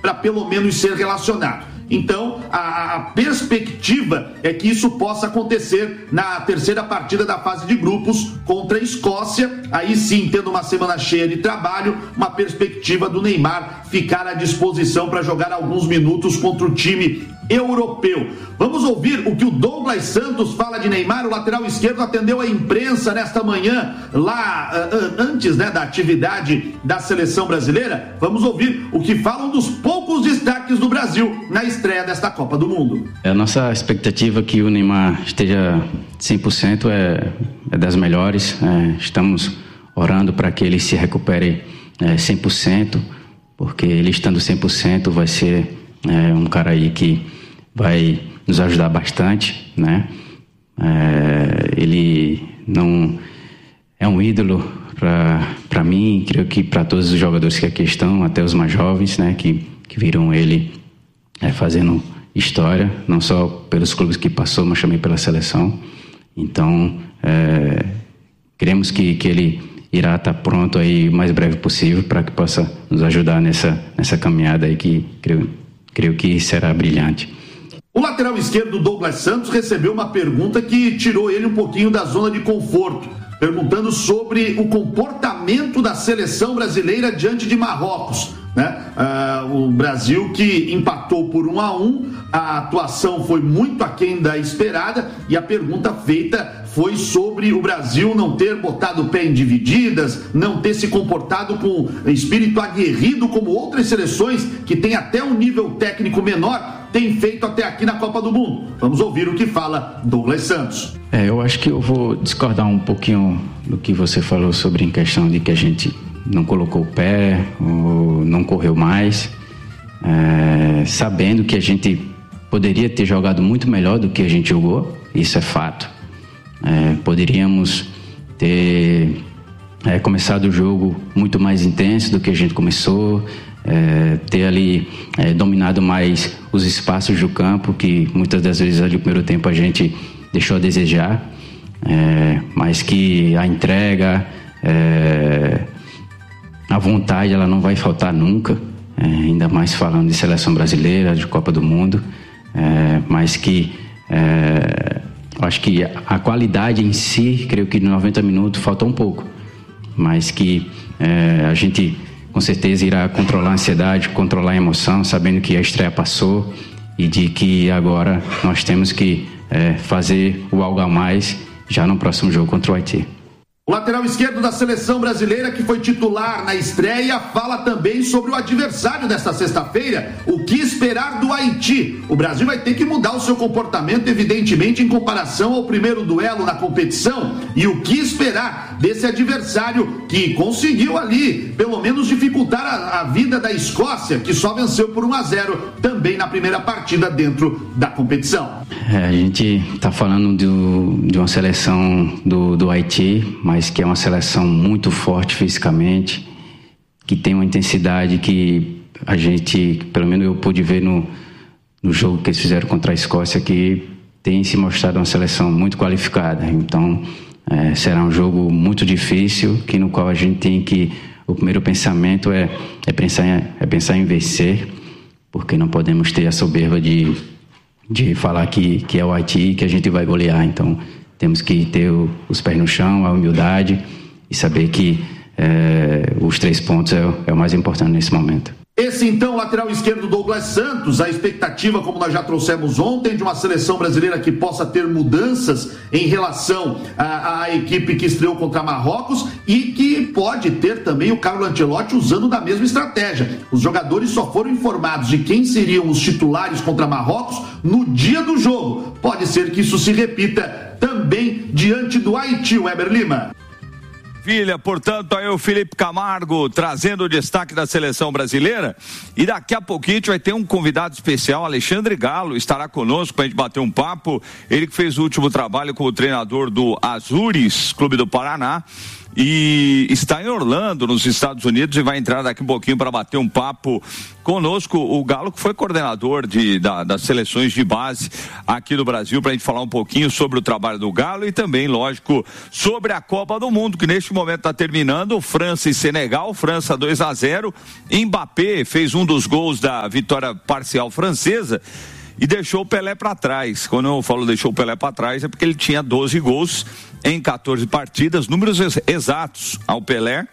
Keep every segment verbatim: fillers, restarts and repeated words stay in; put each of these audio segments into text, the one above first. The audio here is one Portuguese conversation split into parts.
para pelo menos ser relacionado. Então, a, a perspectiva é que isso possa acontecer na terceira partida da fase de grupos contra a Escócia. Aí sim, tendo uma semana cheia de trabalho, uma perspectiva do Neymar ficar à disposição para jogar alguns minutos contra o time europeu. Vamos ouvir o que o Douglas Santos fala de Neymar. O lateral esquerdo atendeu a imprensa nesta manhã, lá uh, antes né, da atividade da seleção brasileira. Vamos ouvir o que falam dos poucos destaques do Brasil na estreia desta Copa do Mundo. A nossa expectativa é que o Neymar esteja cem por cento é, é das melhores. É, estamos orando para que ele se recupere é, cem por cento, porque ele estando cem por cento vai ser é, um cara aí que vai nos ajudar bastante, né? É, ele não é um ídolo para mim, creio que para todos os jogadores que aqui estão, até os mais jovens, né? Que, que viram ele é, fazendo história, não só pelos clubes que passou, mas também pela seleção. Então, é, queremos que, que ele irá estar pronto aí o mais breve possível para que possa nos ajudar nessa, nessa caminhada aí que creio, creio que será brilhante. O lateral esquerdo Douglas Santos recebeu uma pergunta que tirou ele um pouquinho da zona de conforto, perguntando sobre o comportamento da seleção brasileira diante de Marrocos. Né? Uh, o Brasil que empatou por um a um, a atuação foi muito aquém da esperada e a pergunta feita foi sobre o Brasil não ter botado o pé em divididas, não ter se comportado com espírito aguerrido como outras seleções que têm até um nível técnico menor têm feito até aqui na Copa do Mundo. Vamos ouvir o que fala Douglas Santos. É, eu acho que eu vou discordar um pouquinho do que você falou sobre em questão de que a gente não colocou o pé ou não correu mais, é, sabendo que a gente poderia ter jogado muito melhor do que a gente jogou, isso é fato. É, poderíamos ter é, começado o jogo muito mais intenso do que a gente começou, é, ter ali é, dominado mais os espaços do campo, que muitas das vezes ali no primeiro tempo a gente deixou a desejar, é, mas que a entrega, é, a vontade, ela não vai faltar nunca, é, ainda mais falando de seleção brasileira, de Copa do Mundo, é, mas que é, acho que a qualidade em si, creio que nos noventa minutos falta um pouco, mas que é, a gente com certeza irá controlar a ansiedade, controlar a emoção, sabendo que a estreia passou e de que agora nós temos que é, fazer o algo a mais já no próximo jogo contra o Haiti. O lateral esquerdo da seleção brasileira, que foi titular na estreia, fala também sobre o adversário desta sexta-feira, o que esperar do Haiti. O Brasil vai ter que mudar o seu comportamento, evidentemente, em comparação ao primeiro duelo na competição, e o que esperar desse adversário que conseguiu ali, pelo menos, dificultar a, a vida da Escócia, que só venceu por um a zero também na primeira partida dentro da competição. É, a gente está falando do, de uma seleção do, do Haiti, mas que é uma seleção muito forte fisicamente, que tem uma intensidade que a gente, pelo menos eu pude ver no, no jogo que eles fizeram contra a Escócia, que tem se mostrado uma seleção muito qualificada. Então, é, será um jogo muito difícil, que no qual a gente tem que, o primeiro pensamento é, é, pensar, em, é pensar em vencer, porque não podemos ter a soberba de, de falar que, que é o Haiti e que a gente vai golear. Então, temos que ter o, os pés no chão, a humildade e saber que é, os três pontos é, é o mais importante nesse momento. Esse então, lateral esquerdo Douglas Santos, a expectativa, como nós já trouxemos ontem, de uma seleção brasileira que possa ter mudanças em relação à, à equipe que estreou contra Marrocos e que pode ter também o Carlo Ancelotti usando da mesma estratégia. Os jogadores só foram informados de quem seriam os titulares contra Marrocos no dia do jogo. Pode ser que isso se repita também diante do Haiti, Weber Lima. Filha, portanto, aí o Felipe Camargo trazendo o destaque da seleção brasileira, e daqui a pouquinho a gente vai ter um convidado especial, Alexandre Galo, estará conosco para a gente bater um papo, ele que fez o último trabalho como treinador do Azures, Clube do Paraná, e está em Orlando, nos Estados Unidos, e vai entrar daqui a um pouquinho para bater um papo conosco. O Galo, que foi coordenador de, da, das seleções de base aqui do Brasil, para a gente falar um pouquinho sobre o trabalho do Galo e também, lógico, sobre a Copa do Mundo, que neste momento está terminando. França e Senegal, França dois a zero, Mbappé fez um dos gols da vitória parcial francesa e deixou o Pelé para trás. Quando eu falo deixou o Pelé para trás, é porque ele tinha doze gols em quatorze partidas, números ex- exatos ao Pelé.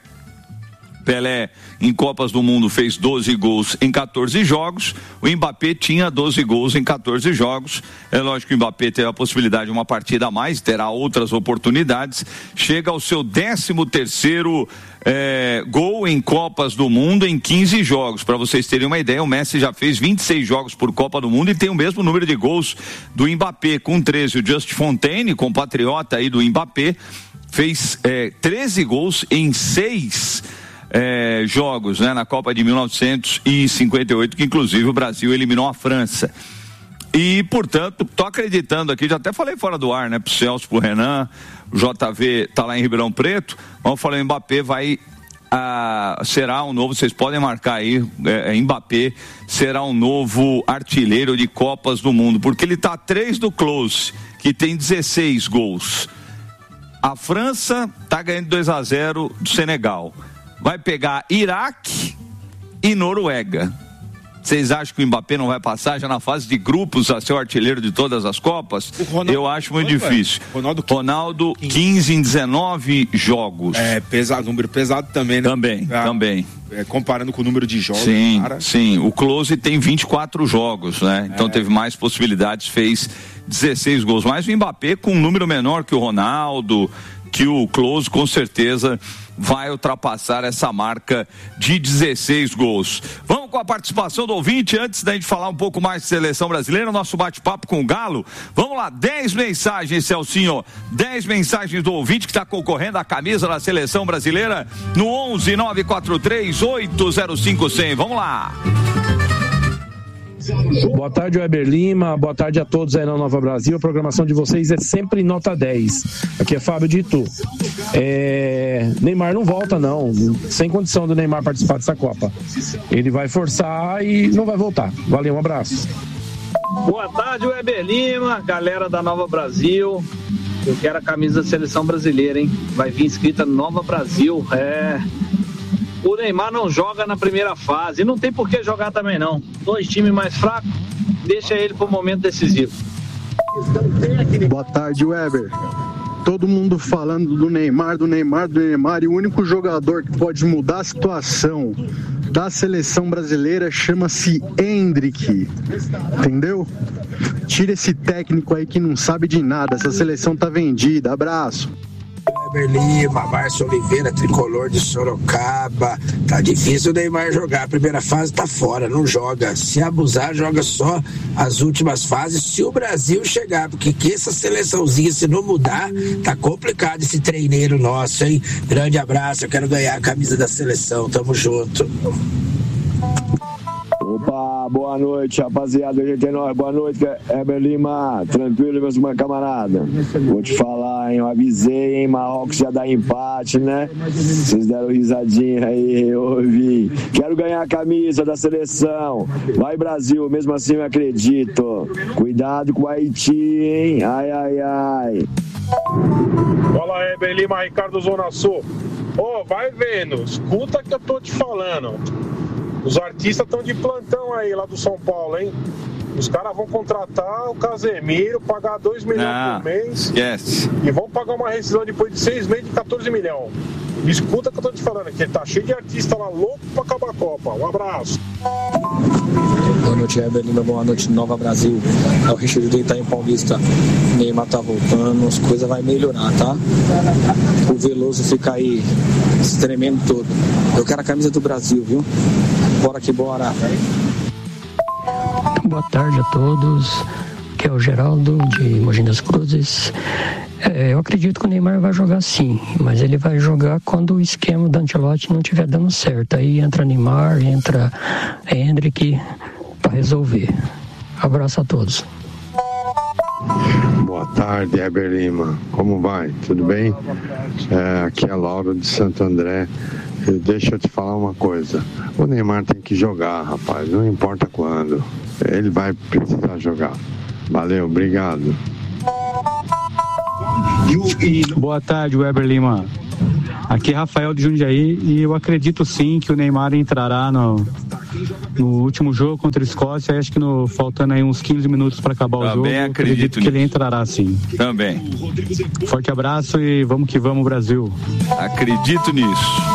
Pelé, em Copas do Mundo, fez doze gols em quatorze jogos. O Mbappé tinha doze gols em quatorze jogos. É lógico que o Mbappé teve a possibilidade de uma partida a mais, terá outras oportunidades. Chega ao seu décimo terceiro é, gol em Copas do Mundo em quinze jogos. Para vocês terem uma ideia, o Messi já fez vinte e seis jogos por Copa do Mundo e tem o mesmo número de gols do Mbappé, com treze. O Just Fontaine, compatriota aí do Mbappé, fez é, treze gols em seis É, jogos, né, na Copa de mil novecentos e cinquenta e oito, que inclusive o Brasil eliminou a França. E, portanto, tô acreditando aqui, já até falei fora do ar, né, pro Celso, pro Renan, o J V tá lá em Ribeirão Preto, mas eu falei, o Mbappé vai, ah, será um novo, vocês podem marcar aí, é, Mbappé será um novo artilheiro de Copas do Mundo, porque ele tá a três do Klose, que tem dezesseis gols. A França tá ganhando dois a zero do Senegal. Vai pegar Iraque e Noruega. Vocês acham que o Mbappé não vai passar já na fase de grupos a ser o artilheiro de todas as Copas? Ronaldo, eu acho muito difícil. Ronaldo, Ronaldo quinze em dezenove jogos. É, pesado, número pesado também, né? Também, ah, também. É, comparando com o número de jogos. Sim, cara. sim. O Klose tem vinte e quatro jogos, né? Então é. teve mais possibilidades, fez dezesseis gols. Mas o Mbappé, com um número menor que o Ronaldo, que o Klose, com certeza vai ultrapassar essa marca de dezesseis gols. Vamos com a participação do ouvinte, antes da gente falar um pouco mais de seleção brasileira, nosso bate-papo com o Galo. Vamos lá, dez mensagens, Celcinho, dez mensagens do ouvinte que está concorrendo à camisa da seleção brasileira no onze nove quatro três oito zero cinco cem. Vamos lá. Boa tarde, Weber Lima. Boa tarde a todos aí na Nova Brasil. A programação de vocês é sempre nota dez. Aqui é Fábio de Itu. É... Neymar não volta, não. Sem condição do Neymar participar dessa Copa. Ele vai forçar e não vai voltar. Valeu, um abraço. Boa tarde, Weber Lima, galera da Nova Brasil. Eu quero a camisa da seleção brasileira, hein? Vai vir escrita Nova Brasil. É... O Neymar não joga na primeira fase. E não tem por que jogar também, não. Dois times mais fracos, deixa ele pro momento decisivo. Boa tarde, Weber. Todo mundo falando do Neymar, do Neymar, do Neymar. E o único jogador que pode mudar a situação da seleção brasileira chama-se Endrick. Entendeu? Tira esse técnico aí que não sabe de nada. Essa seleção tá vendida. Abraço. Weber Lima, Márcio Oliveira, tricolor de Sorocaba. Tá difícil o Neymar jogar. A primeira fase tá fora, não joga. Se abusar, joga só as últimas fases. Se o Brasil chegar, porque que essa seleçãozinha, se não mudar, tá complicado esse treineiro nosso, hein? Grande abraço, eu quero ganhar a camisa da seleção. Tamo junto. Opa, boa noite, rapaziada, gente é nóis. Boa noite, Weber Lima. Tranquilo, meus camaradas? Vou te falar, hein? Eu avisei, hein? Marrocos já dá empate, né? Vocês deram risadinha aí, eu ouvi. Quero ganhar a camisa da seleção. Vai, Brasil, mesmo assim eu acredito. Cuidado com o Haiti, hein? Ai, ai, ai. Fala, Weber Lima, Ricardo Zona Sul. Ô, oh, vai vendo, escuta que eu tô te falando. Os artistas estão de plantão aí lá do São Paulo, hein? Os caras vão contratar o Casemiro, pagar dois milhões ah, por mês. Yes. E vão pagar uma rescisão depois de seis meses de quatorze milhões. Escuta que eu tô te falando aqui, tá cheio de artista lá louco pra acabar a Copa. Um abraço. Boa noite, Weber Lima. Boa noite, Nova Brasil. É o Richard de Itaim Paulista. Neymar tá voltando, as coisas vai melhorar, tá? O Veloso fica aí se tremendo todo. Eu quero a camisa do Brasil, viu? Bora que bora. Boa tarde a todos. Aqui é o Geraldo de Mogi das Cruzes. É, eu acredito que o Neymar vai jogar sim, mas ele vai jogar quando o esquema do Ancelotti não estiver dando certo. Aí entra Neymar, entra Endrick para resolver. Abraço a todos. Boa Boa tarde, Heber Lima. Como vai? Tudo bem? É, aqui é a Laura de Santo André. E deixa eu te falar uma coisa. O Neymar tem que jogar, rapaz. Não importa quando. Ele vai precisar jogar. Valeu, obrigado. Boa tarde, Weber Lima. Aqui é Rafael de Jundiaí e eu acredito sim que o Neymar entrará no, no último jogo contra a Escócia. Acho que no, faltando aí uns quinze minutos para acabar Também o jogo. acredito, acredito que ele entrará sim. Também. Forte abraço e vamos que vamos, Brasil. Acredito nisso.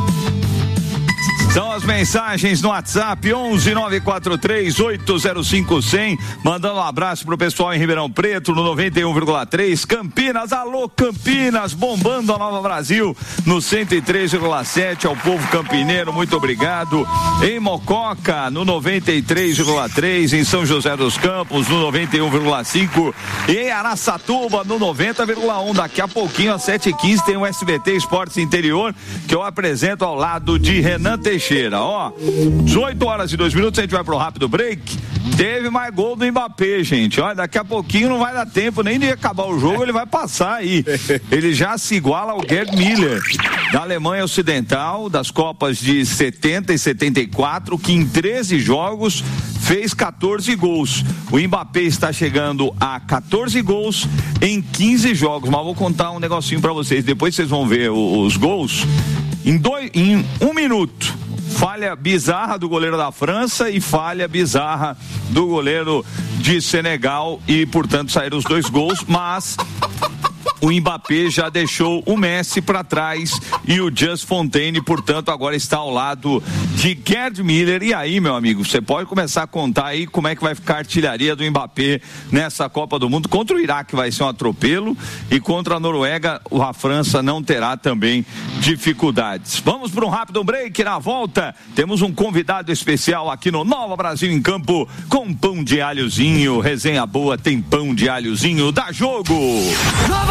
São as mensagens no WhatsApp onze nove quatro três oito zero cinco cem, mandando um abraço pro pessoal em Ribeirão Preto no noventa e um vírgula três, Campinas, alô Campinas, bombando a Nova Brasil no cento e três vírgula sete, ao povo campineiro, muito obrigado. Em Mococa no noventa e três vírgula três, em São José dos Campos no noventa e um vírgula cinco e em Araçatuba no noventa vírgula um. Daqui a pouquinho às sete e quinze tem o S B T Esportes Interior que eu apresento ao lado de Renan Teixeira. Ó, dezoito horas e dois minutos, a gente vai pro rápido break. Teve mais gol do Mbappé, gente. Olha, daqui a pouquinho não vai dar tempo nem de acabar o jogo, ele vai passar aí. Ele já se iguala ao Gerd Müller, da Alemanha Ocidental, das Copas de setenta e setenta e quatro, que em treze jogos fez quatorze gols. O Mbappé está chegando a quatorze gols em quinze jogos. Mas vou contar um negocinho pra vocês, depois vocês vão ver os, os gols. Em, dois, em um minuto, falha bizarra do goleiro da França e falha bizarra do goleiro de Senegal e, portanto, saíram os dois gols, mas o Mbappé já deixou o Messi para trás e o Just Fontaine, portanto, agora está ao lado de Gerd Müller. E aí, meu amigo, você pode começar a contar aí como é que vai ficar a artilharia do Mbappé nessa Copa do Mundo. Contra o Iraque vai ser um atropelo e contra a Noruega a França não terá também dificuldades. Vamos para um rápido break. Na volta temos um convidado especial aqui no Nova Brasil em Campo com pão de alhozinho. Resenha boa, tem pão de alhozinho. Dá jogo! Nova